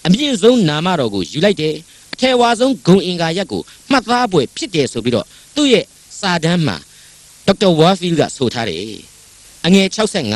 မြင့်ဆုံးနာမတော်ကိုယူလိုက်တယ်အထက်ဝါဆုံးဂုံအင်္ဂါရက်ကိုမှတ်သားပွဲဖြစ်တယ်ဆိုပြီးတော့သူ့ရဲ့စာတမ်းမှာဒေါက်တာဝါဖီလ်ကဆိုထားတယ်အငယ်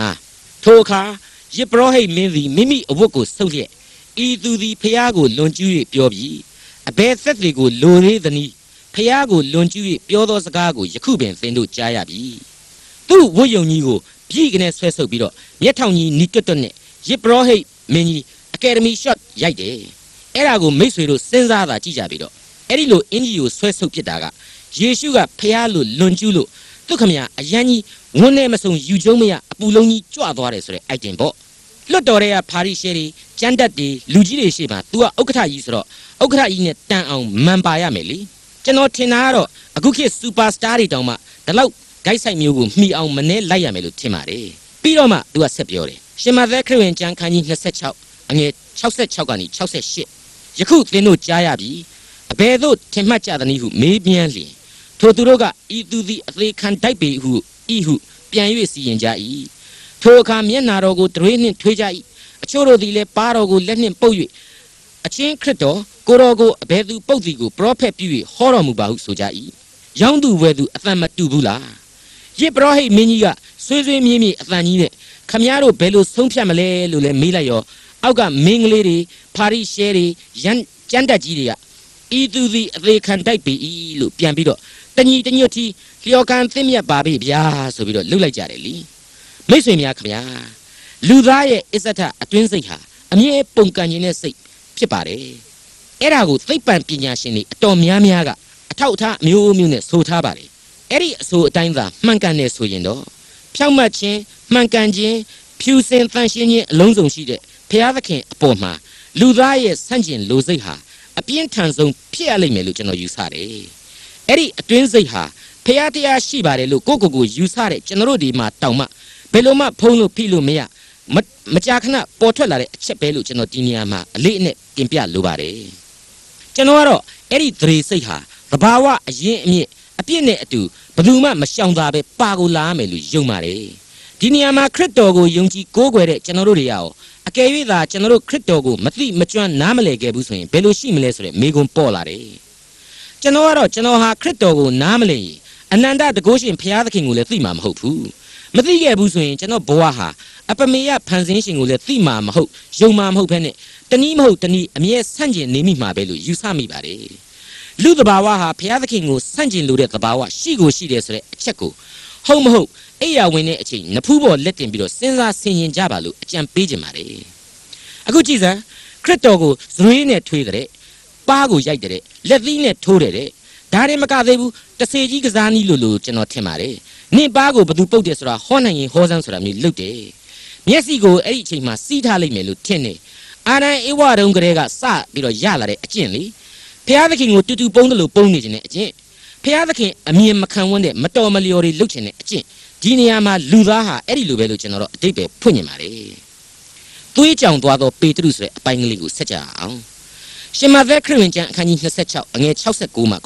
65ထိုအခါယစ်ပရောဟိတ်မင်းသည်မိမိအဝတ်ကိုဆုပ်လျက်ဤသူသည်ဖျားကိုလွန်ကျူး၍ပြောပြီးအဘယ်သက်တွေကိုလိုသေးသနည်းဖျားကိုလွန်ကျူး၍ပြောသောစကားကိုယခုပင်သင်တို့ကြားရပြီသူ့ဝတ်ယုံကြီးကိုပြည်ကနေဆွဲဆုပ်ပြီးတော့မျက်ထောင်ကြီးနီတွတ်တွတ်နဲ့ယစ်ပရောဟိတ်မင်းကြီးအကယ်ဒမီရှော့ရိုက်တယ်အဲ့ဒါကိုမိတ်ဆွေတို့စဉ်းစားတာကြည့်ကြပြီတော့အဲ့ဒီလိုအင်ကြီးကိုဆွဲဆုပ်ပစ်တာကယေရှုကဖျားလို့လွန်ကျူးလို့သူခမရအရန်ကြီးဝန်းနဲ့မဆုံယူကျုံမရအပူလုံးကြီးကြွသွားတယ်ဆိုတဲ့ item ပေါ့လွတ်တော်တွေကဖာရိရှဲတွေကျမ်းတက်တွေလူကြီးတွေရှေ့မှာ तू ကဥက္ကဋ္ဌကြီးဆိုတော့ဥက္ကဋ္ဌကြီးနဲ့တန်အောင်မန်ပါရမယ်လေကျွန်တော်ထင်တာကတော့အခုခေတ်စူပါစတာတွေတောင်မှဒီလောက်ဂိုက်ဆိုင်မျိုးကိုမှီအောင်မနှဲလိုက်ရမယ်လို့ထင်ပါတယ်ပြီးတော့မှ तू ကဆက်ပြောတယ်ရှင်မသက်ခရစ်ဝင်ကျမ်းခန်းကြီး26အငယ်66ကနေ68ယခုသင်တို့ကြားရပြီအဘယ်သို့ထင်မှတ်ကြသနည်းဟုမေးမြန်းလျင်ထိုသူတို့ကဤသူသည်အသေးခံတိုက်ပေဟုပြန်၍စီရင်ကြ၏ထိုအခါမျက်နာတော်ကိုတွေးနှင့်ထွေးကြ၏အချို့တို့သည်လည်းပါတော်ကိုလက်နှင့်ပုတ်၍အချင်းခရစ်တော်ကိုတော်ကိုအဘယ်သူပုတ်သည်ကိုပရောဖက်ပြု၍ဟောတော်မူပါဟုဆိုကြ၏ရောင်းသူဝယ်သူအသံမတူဘူးလားယစ်ပရောဟိတ်မင်းကြီးကဆွေးဆွေးမြေးမြေးအသံကြီးနဲ့ခမည်းတော်ဘယ်လိုဆုံးဖြတ်မလဲလို့လည်းမေးလိုက်ရောအောက်ကမင်းကလေးတွေဖာရိရှဲတွေကျမ်းတက်ကြီးတွေကဤသူသည်အသေးခံတိုက်ပေ၏လို့ပြန်ပြီးတော့တညီတညွတ်တီလျော်ကန်သင့်မြတ်ပါပြီဗျာဆိုပြီးတော့လှုပ်လိုက်ကြတယ်လीမိတ်ဆွေများခင်ဗျာလူသားရဲ့အစ္စဒအတွင်းစိတ်ဟာအမြဲပုံကန်ခြင်းနဲ့စိတ်ဖြစ်ပါတယ်အဲ့ဒါကိုသိပ္ပံပညာရှင်တွေအတော်များများကအထောက်အထားအမျိုးမျိုးနဲ့ဆိုထားပါတယ်အဲ့ဒီအဆိုအတိုင်းသာမှန်ကန်တယ်ဆိုရင်တော့ဖြောင့်မတ်ခြင်းမှန်ကန်ခြင်းဖြူစင်သန့်ရှင်းခြင်းအလုံးစုံရှိတဲ့ဘုရားသခင်အပေါ်မှာလူသားရဲ့ဆန့်ကျင်လိုစိတ်ဟာအပြင်းထန်ဆုံးဖြစ်ရလိမ့်မယ်လို့ကျွန်တော်ယူဆတယ်အဲ့ဒီအတွင်းစိတ်ဟာဖျားတရားရှိပါတယ်လို့ကိုယူဆတဲ့ကျွန်တော်တို့ဒီမှာတောင်မှဘယ်လိုမှဖုံးလို့ဖိလို့မရမကြာခဏပေါ်ထွက်လာတဲ့အချက်ပဲလို့ကျွန်တော်ဒီနေရာမှာအလေးအနက်တင်ပြလိုပါတယ်ကျွန်တော်ကတော့အဲ့ဒီသရေစိတ်ဟာသဘာဝအရင်အမြင့်အပြစ်နဲ့အတူဘယ်သူမှမရှောင်သာပဲပါကိုလာမယ်လို့ယုံပါတယ်ဒီနေရာမှာခရစ်တော်ကိုယုံကြည်ကိုးကွယ်တဲ့ကျွန်တော်တို့တွေရောအကယ်၍သာကျွန်တော်တို့ခရစ်တော်ကိုမသိမကျွမ်းနားမလည်ခဲ့ဘူးဆိုရင်ဘယ်လိုရှိမလဲဆိုတဲ့မေးခွန်းပေါ်လာတယ်ကျွန်တော်ကတော့ကျွန်တော်ဟာခရစ်တော်ကိုနားမလည်အနန္တတကုရှင်ဘုရားသခင်ကိုလည်းသိမှာမဟုတ်ဘူးမသိခဲ့ဘူးဆိုရင်ကျွန်တော်ဘဝဟာအပမေယဖန်ဆင်းရှင်ကိုလည်းသိမှာမဟုတ်ယုံမှာမဟုတ်ဘဲနဲ့တနည်းမဟုတ်တနည်းအမြဲဆန့်ကျင်နေမိမှာပဲလို့ယူဆမိပါတယ်လူသဘာဝဟာဘုရားသခင်ကိုဆန့်ကျင်လို့တဲ့သဘာဝရှိကိုရှိတယ်ဆိုတဲ့အချက်ကိုဟုတ်မဟုတ်အိယာဝင်တဲ့အချိန်နဖူးပေါ်လက်တင်ပြီးတော့စဉ်းစားဆင်ခြင်ကြပါလို့အကြံပေးခြင်းပါတယ်အခုကြည့်စမ်းခရစ်တော်ကိုဇွေးနဲ့ထွေးတဲ့ပါးကိုရိုက်တဲ့လက်သီးနဲ့ထိုးတဲ့ဒါရင်မကသေးဘူးတစေကြီးကစားနည်းလို့ကျွန်တော်ထင်ပါတယ်နင့်ပါးကိုဘသူပုတ်တယ်ဆိုတာဟောနိုင်ရင်ဟောစမ်းဆိုတာမျိုးလုပ်တယ်မျက်စိကိုအဲ့ဒီအချိန်မှာစီးထားလိုက်မယ်လို့ထင်တယ်အာရန်ဧဝတုံးကလေးကစပြီးတော့ရလာတဲ့အကျင့်လေဖျားသခင်ကိုတူတူပုံးတယ်လို့ပုံးနေခြင်းနဲ့အကျင့်ဖျားသခင်အမြင်မခံဝန်းတဲ့မတော်မလျော်တွေလုပ်ခြင်းနဲ့အကျင့်ဒီနေရာမှာလူသားဟာအဲ့ဒီလိုပဲလို့ကျွန်တော်တို့အတိတ်ပဲဖွင့်နေပါတယ်သွေးကြောင်သွားသောပေတရုဆိုတဲ့အပိုင်းကလေးကိုဆက်ကြအောင်ရှင်မသက်ခရစ်ဝင်ကျမ်းအခန်းကြီး26အငယ်69မှ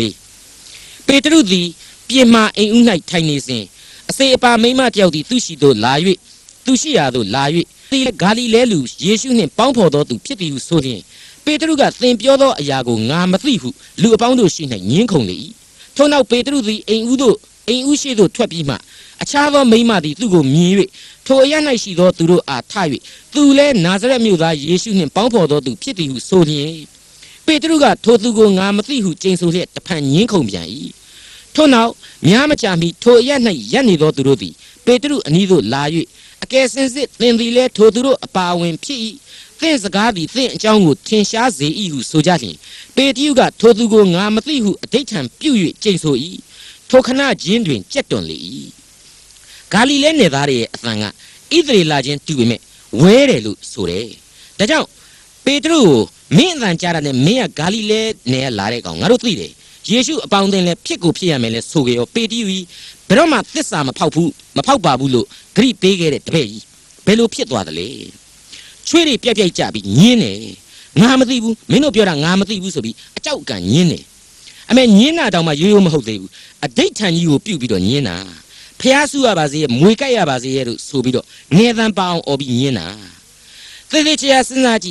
84ပေတရုသည်ပြင်မာအိမ်ဦး၌ထိုင်နေစဉ်အစေအပါမိန်းမတယောက်သည်သူရှိသို့လာ၍သူရှိရာသို့လာ၍ဒီဂါလိလဲလူယေရှုနှင့်ပေါင်းဖော်သောသူဖြစ်သည်ဟုဆိုလျင်ပေတရုကသင်ပြောသောအရာကိုငါမသိဟုလူအပေါင်းတို့ရှိ၌ငြင်းခုန်လေ၏ထို့နောက်ပေတရုသည်အိမ်ဦးရှိသို့ထွက်ပြီးမှအခြားသောမိန်းမသည်သူ့ကိုမြင်၍ထိုအရ၌ရှိသောသူတို့အားထ၍သူလည်းနာဇရက်မြို့သားယေရှုနှင့်ပေါင်းဖော်သောသူဖြစ်သည်ဟုဆိုလျင်ပေတရုကထိုသူကိုငါမသိဟုကျိန်ဆိုလျက်တဖန်ငြင်းခုန်ပြန်၏ထို့နောက်များမကြာမီထိုအရ၌ရပ်နေသောသူတို့သည်ပေတရုအနီးသို့လာ၍အကယ်စင်စစ်သင်သည်လည်းထိုသူတို့အပါအဝင်ဖြစ်၏သင်စကားသည်သင်အကြောင်းကိုထင်ရှားစေ၏ဟုဆိုကြလျင်ပေတရုကထိုသူကိုငါမသိဟုအဓိဋ္ဌာန်ပြု၍ကျိန်ဆို၏ထိုခဏချင်းတွင်ကြက်တွန်လေ၏ဂါလိလဲနယ်သားရဲ့အသံကဣသရေလချင်းတူပေမဲ့ဝဲတယ်လို့ဆိုတယ်ဒါကြောင့်ပေတရုကိုမင်းအသံကြားတာနဲ့မင်းကဂါလိလဲနယ်လာတဲ့ကောင်ငါတို့သိတယ်ယေရှုအပေါင်းအသင်းလည်းဖြစ်ကိုဖြစ်ရမယ်လဲဆိုကြရောပေတရုကြီးဘယ်တော့မှသစ္စာမဖောက်ပါဘူးလို့ဂရိပေးခဲ့တဲ့တပည့်ကြီးဘယ်လိုဖြစ်သွားသလဲချွေးတွေပြက်ပြက်ကြပြီးညင်းတယ်ငါမသိဘူးမင်းတို့ပြောတာငါမသိဘူးဆိုပြီးအကြောက်အကန်ညင်းတယ်အမေညင်းတာတောင်မှရိုးရိုးမဟုတ်သေးဘူးအဓိဋ္ဌာန်ကြီးကိုပြုတ်ပြီးတော့ညင်းတာဖျားဆူရပါစေရဲ့မွေကြိုက်ရပါစေရဲ့လို့ဆိုပြီးတော့ငယ်သံပအောင်អော်ပြီးညင်းတာသေသေးချာစဉ်းစားကြည့်ပ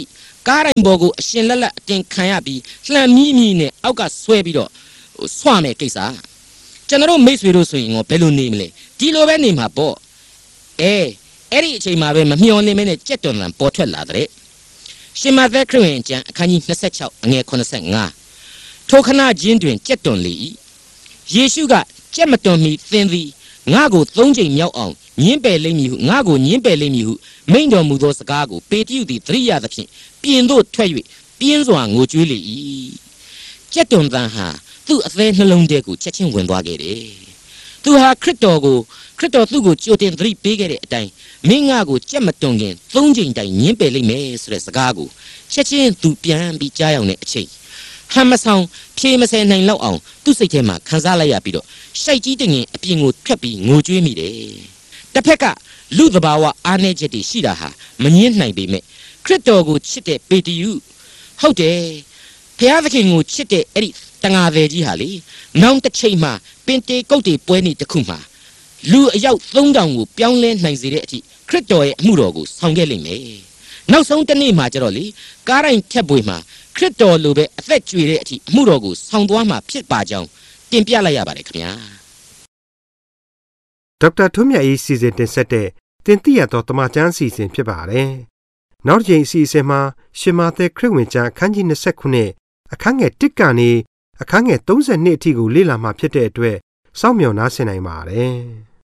ကားတိုင်းဘောကိုအရှင်လက်လက်အတင်ခံရပြီးလှမ်းမိမိနဲ့အောက်ကဆွဲပြီးတော့ဆွမယ်ကိစ္စကျွန်တော်မိတ်ဆွေတို့ဆိုရင်ဘယ်လိုနေမလဲဒီလိုပဲနေမှာပေါ့အဲ့ဒီအချိန်မှာပဲမမျှော်လင့်မဲနဲ့ကြက်တွန်တန်ပေါ်ထွက်လာတဲ့ရှင်မသက်ခရစ်ဝင်ကျမ်းအခန်းကြီး26အငယ်85ထိုခဏချင်းတွင်ကြက်တွန်လေ၏ယေရှုကကြက်မတွန်မီသင်သည်ငါကို3ချိန်မြောက်အောင်ညင်းပယ်လိမ့်မည်ဟုငါကိုညင်းပယ်လိမ့်မည်ဟုမိန့်တော်မူသောစကားကိုပေတရုသည်သတိရသဖြင့်ပြင်သို့ထွက်၍ပြင်းစွာငိုကြွေးလေ၏ကြက်တွန်တန်ဟာသူ့အသေးနှလုံးထဲကိုချက်ချင်းဝင်သွားခဲ့တယ်သူဟာခရစ်တော်သူ့ကိုကြိုတင်သတိပေးခဲ့တဲ့အတိုင်းမင်းငါကိုကြက်မတွန်ခင်3ချိန်တိုင်ညင်းပယ်လိမ့်မယ်ဆိုတဲ့စကားကိုချက်ချင်းသူပြန်ပြီးကြားရောက်တဲ့အချိန်ဟမ်မဆောင်ဖြေမစဲနိုင်လောက်အောင်သူ့စိတ်ထဲမှာခံစားလိုက်ရပြီးတော့ရှိုက်ကြီးတငင်အပြင်ကိုထွက်ပြီးငိုကြွေးမိတယ်တစ်ဖက်ကလူသဘာဝအားနည်းချက်တွေရှိတာဟာမငြင်းနိုင်ပေမဲ့ခရစ်တော်ကိုချစ်တဲ့ပေတရုဟုတ်တယ်ဘုရားသခင်ကိုချစ်တဲ့အဲ့ဒီတငါသည်ကြီးဟာလေနောက်တစ်ချိန်မှာပင်တေကုတ်တွေပွဲနေတစ်ခုမှာလူအယောက်3000ကိုပြောင်းလဲနိုင်စေတဲ့အထိခရစ်တော်ရဲ့အမှုတော်ကိုဆောင်ခဲ့လိမ့်မယ်နောက်ဆုံးတစ်နေ့မှာကျတော့လေကားတိုင်းထက်ပွေမှာခရစ်တော်လိုပဲအသက်ကျွေတဲ့အထိအမှုတော်ကိုဆောင်သွားမှာဖြစ်ပါကြောင်းတင်ပြလိုက်ရပါတယ်ခင်ဗျာဒေါက်တာထွန်းမြတ်၏စီစဉ်တင်ဆက်တဲ့တင်ပြရသောတမချန်းစီစဉ်ဖြစ်ပါတယ်နောက်တစ်ချိန်အစီအစဉ်မှာရှင်မာသက်ခရစ်ဝင်ကျမ်းအခန်းကြီး29အခန်းငယ်1ကနေအခန်းငယ်32အထိကိုလေ့လာမှဖြစ်တဲ့အတွက်စောင့်မျှော်နားဆင်နိုင်ပါတယ်